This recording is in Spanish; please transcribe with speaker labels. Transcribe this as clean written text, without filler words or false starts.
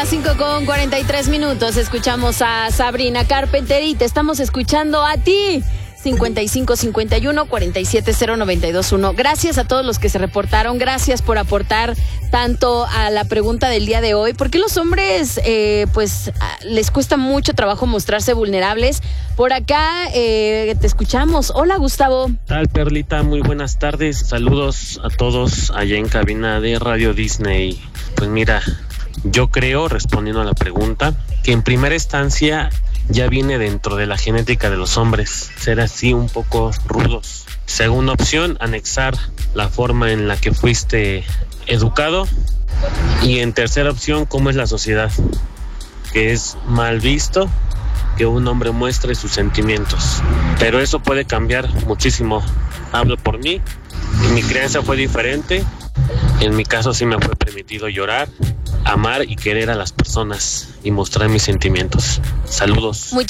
Speaker 1: las 5:43. Escuchamos a Sabrina Carpenter y te estamos escuchando a ti. 5551-470-921. Gracias a todos los que se reportaron. Gracias por aportar tanto a la pregunta del día de hoy. ¿Por qué los hombres les cuesta mucho trabajo mostrarse vulnerables? Por acá te escuchamos. Hola, Gustavo.
Speaker 2: ¿Qué tal, Perlita? Muy buenas tardes. Saludos a todos allá en cabina de Radio Disney. Pues mira, yo creo, respondiendo a la pregunta, que en primera instancia ya viene dentro de la genética de los hombres, ser así un poco rudos. Segunda opción, anexar la forma en la que fuiste educado. Y en tercera opción, cómo es la sociedad, que es mal visto que un hombre muestre sus sentimientos. Pero eso puede cambiar muchísimo. Hablo por mí, mi crianza fue diferente. En mi caso sí me fue permitido llorar, amar y querer a las personas y mostrar mis sentimientos. Saludos.